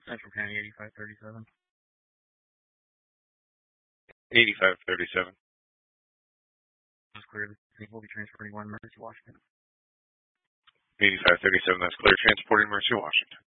Central County 8537. 8537. That's clear. I think we'll be transporting one Mercy, Washington. 8537, that's clear. Transporting Mercy, Washington.